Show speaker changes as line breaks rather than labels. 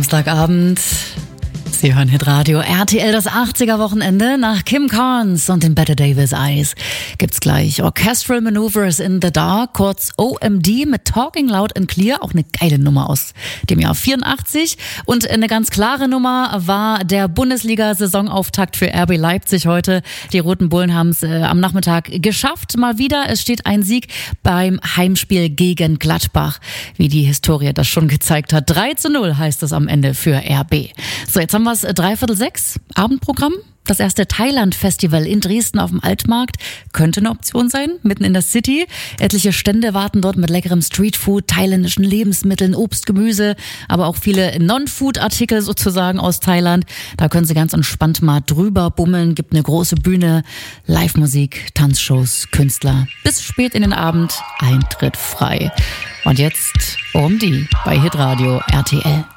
Samstagabend. Sie hören Hitradio RTL, das 80er-Wochenende. Nach Kim Carnes und den Bette Davis Eyes gibt's gleich Orchestral Maneuvers in the Dark, kurz OMD mit Talking Loud and Clear. Auch eine geile Nummer aus dem Jahr 84. Und eine ganz klare Nummer war der Bundesliga-Saisonauftakt für RB Leipzig heute. Die Roten Bullen haben es am Nachmittag geschafft. Mal wieder, es steht ein Sieg beim Heimspiel gegen Gladbach, wie die Historie das schon gezeigt hat. 3:0 heißt es am Ende für RB. So, jetzt haben wir es 5:45, Abendprogramm. Das erste Thailand-Festival in Dresden auf dem Altmarkt könnte eine Option sein, mitten in der City. Etliche Stände warten dort mit leckerem Streetfood, thailändischen Lebensmitteln, Obst, Gemüse, aber auch viele Non-Food-Artikel sozusagen aus Thailand. Da können Sie ganz entspannt mal drüber bummeln, gibt eine große Bühne, Live-Musik, Tanzshows, Künstler. Bis spät in den Abend, Eintritt frei. Und jetzt OMD bei Hitradio RTL.